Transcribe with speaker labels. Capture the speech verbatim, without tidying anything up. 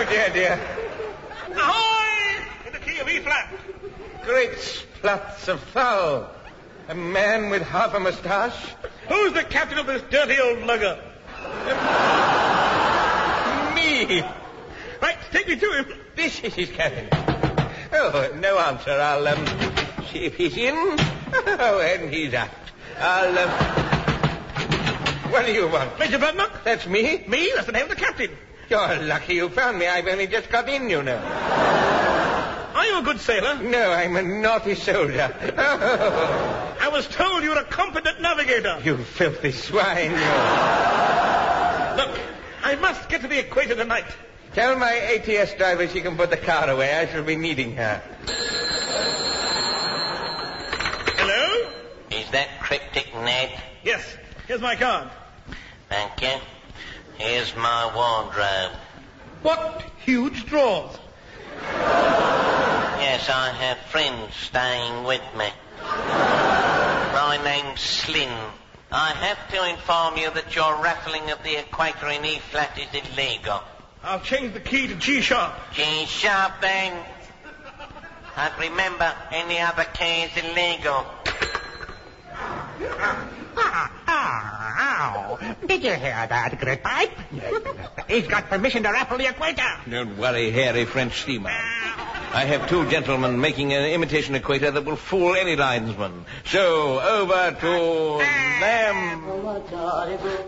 Speaker 1: Oh, dear, dear.
Speaker 2: Ahoy! In the key of E flat.
Speaker 1: Great spluts of foul. A man with half a moustache.
Speaker 2: Who's the captain of this dirty old lugger?
Speaker 1: Me.
Speaker 2: Right, take me to him.
Speaker 1: This is his cabin. Oh, no answer. I'll, um, see if he's in. Oh, and he's out. I'll, um... What do you want?
Speaker 2: Major Bloodnut?
Speaker 1: That's me?
Speaker 2: Me? That's the name of the captain.
Speaker 1: You're lucky you found me. I've only just got in, you know.
Speaker 2: Are you a good sailor?
Speaker 1: No, I'm a naughty soldier. Oh.
Speaker 2: I was told you were a competent navigator.
Speaker 1: You filthy swine, you.
Speaker 2: Look, I must get to the equator tonight.
Speaker 1: Tell my A T S driver she can put the car away. I shall be needing her.
Speaker 2: Hello?
Speaker 3: Is that Cryptic Ned?
Speaker 2: Yes. Here's my card.
Speaker 3: Thank you. Here's my wardrobe.
Speaker 2: What huge drawers.
Speaker 3: Yes, I have friends staying with me. My name's Slyn. I have to inform you that your raffling of the equator in E flat is illegal.
Speaker 2: I'll change the key to G sharp.
Speaker 3: G sharp then. And remember, any other key is illegal.
Speaker 4: Did you hear that, Gritpipe? He's got permission to raffle the equator.
Speaker 1: Don't worry, hairy French steamer. I have two gentlemen making an imitation equator that will fool any linesman. So, over to them.